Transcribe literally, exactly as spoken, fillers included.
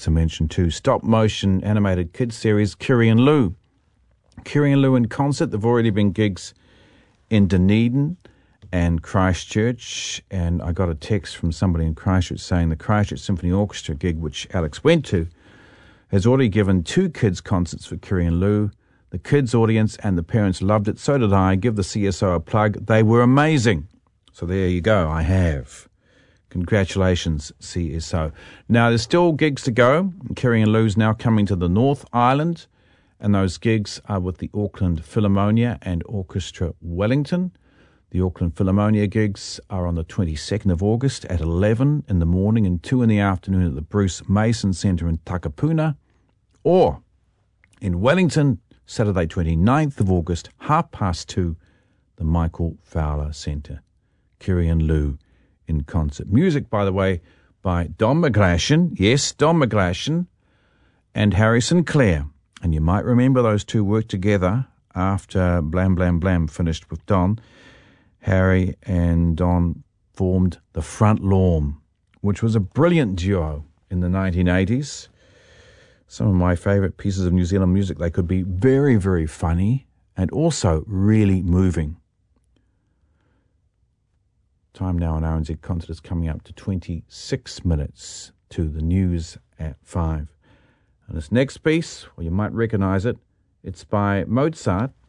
to mention too. Stop motion animated kids series, Kiri and Lou. Kiri and Lou in concert. There've already been gigs in Dunedin and Christchurch, and I got a text from somebody in Christchurch saying the Christchurch Symphony Orchestra gig, which Alex went to, has already given two kids concerts for Kiri and Lou. The kids audience and the parents loved it. So did I. Give the C S O a plug. They were amazing. So there you go. I have. Congratulations, C S O. Now, there's still gigs to go. Kiri and Lou's now coming to the North Island, and those gigs are with the Auckland Philharmonia and Orchestra Wellington. The Auckland Philharmonia gigs are on the twenty-second of August at eleven in the morning and two in the afternoon at the Bruce Mason Centre in Takapuna. Or in Wellington, Saturday twenty-ninth of August, half past two, the Michael Fowler Centre. Kiri and Lou in concert. Music, by the way, by Don McGlashan. Yes, Don McGlashan and Harry Sinclair. And you might remember those two worked together after Blam Blam Blam finished with Don. Harry and Don formed the Front Lawn, which was a brilliant duo in the nineteen eighties. Some of my favourite pieces of New Zealand music. They could be very, very funny and also really moving. Time now on R N Z Concert is coming up to twenty-six minutes to the news at five. And this next piece, well, you might recognise it. It's by Mozart